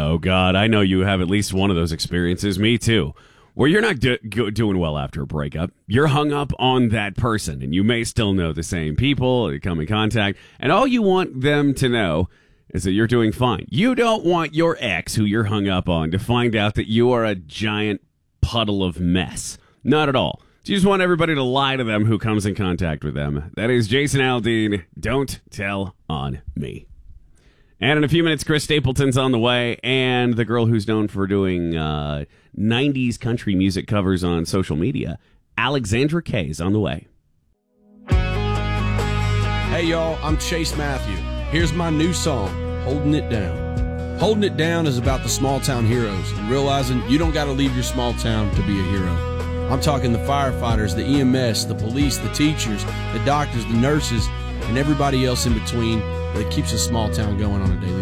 Oh, God, I know you have at least one of those experiences. Me, too. Where you're not doing well after a breakup. You're hung up on that person, and you may still know the same people that come in contact, and all you want them to know is that you're doing fine. You don't want your ex, who you're hung up on, to find out that you are a giant puddle of mess. Not at all. You just want everybody to lie to them who comes in contact with them. That is Jason Aldean. Don't tell on me. And in a few minutes, Chris Stapleton's on the way, and the girl who's known for doing 90s country music covers on social media, Alexandra Kay, is on the way. Hey, y'all, I'm Chase Matthew. Here's my new song, Holding It Down. Holding It Down is about the small town heroes and realizing you don't got to leave your small town to be a hero. I'm talking the firefighters, the EMS, the police, the teachers, the doctors, the nurses, and everybody else in between that keeps a small town going on a daily